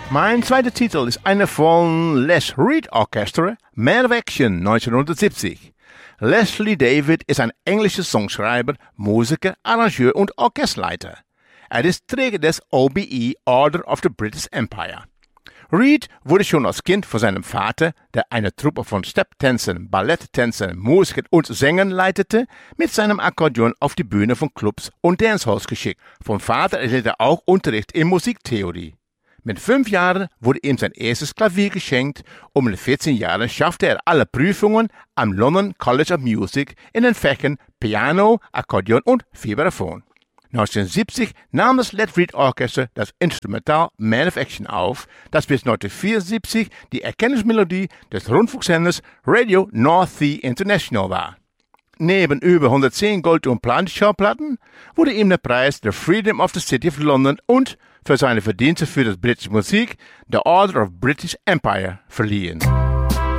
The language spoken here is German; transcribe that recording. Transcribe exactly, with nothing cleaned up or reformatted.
Mein zweiter Titel ist einer von Les Reed Orchestra, Man of Action neunzehnhundertsiebzig. Leslie David ist ein englischer Songschreiber, Musiker, Arrangeur und Orchesterleiter. Er ist Träger des O B E Order of the British Empire. Reed wurde schon als Kind von seinem Vater, der eine Truppe von Stepptänzern, Balletttänzern, Musikern und Sängern leitete, mit seinem Akkordeon auf die Bühne von Clubs und Dancehalls geschickt. Vom Vater erhielt er auch Unterricht in Musiktheorie. Mit fünf Jahren wurde ihm sein erstes Klavier geschenkt und mit vierzehn Jahren schaffte er alle Prüfungen am London College of Music in den Fächern Piano, Akkordeon und Vibraphon. neunzehnhundertsiebzig nahm das Les Reed Orchestra das Instrumental Man of Action auf, das bis neunzehnhundertvierundsiebzig die Erkennungsmelodie des Rundfunksenders Radio North Sea International war. Neben über hundertzehn Gold- und Platin-Schallplatten wurde ihm der Preis der Freedom of the City of London und für seine Verdienste für die britische Musik der Order of British Empire verliehen.